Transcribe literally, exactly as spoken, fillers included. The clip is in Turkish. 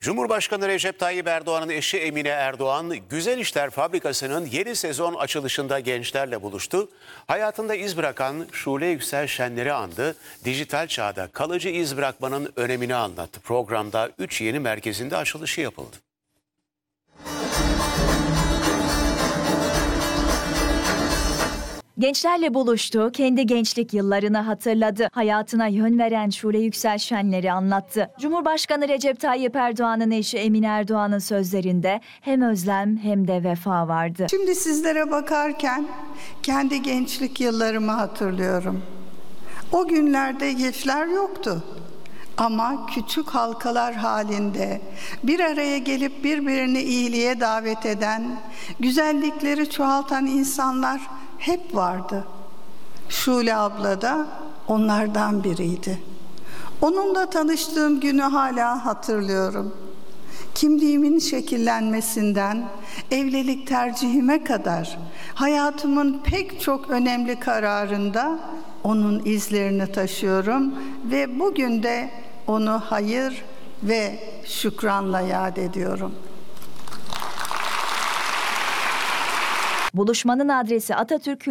Cumhurbaşkanı Recep Tayyip Erdoğan'ın eşi Emine Erdoğan, Güzel İşler Fabrikası'nın yeni sezon açılışında gençlerle buluştu. Hayatında iz bırakan Şule Yüksel Şenler'i andı. Dijital çağda kalıcı iz bırakmanın önemini anlattı. Programda üç yeni merkezinde açılışı yapıldı. Gençlerle buluştu, kendi gençlik yıllarını hatırladı. Hayatına yön veren Şule Yüksel Şenler'i anlattı. Cumhurbaşkanı Recep Tayyip Erdoğan'ın eşi Emine Erdoğan'ın sözlerinde hem özlem hem de vefa vardı. Şimdi sizlere bakarken kendi gençlik yıllarımı hatırlıyorum. O günlerde geçler yoktu. Ama küçük halkalar halinde bir araya gelip birbirini iyiliğe davet eden, güzellikleri çoğaltan insanlar hep vardı. Şule abla da onlardan biriydi. Onunla tanıştığım günü hala hatırlıyorum. Kimliğimin şekillenmesinden evlilik tercihime kadar hayatımın pek çok önemli kararında onun izlerini taşıyorum ve bugün de onu hayır ve şükranla yad ediyorum. Buluşmanın adresi Atatürk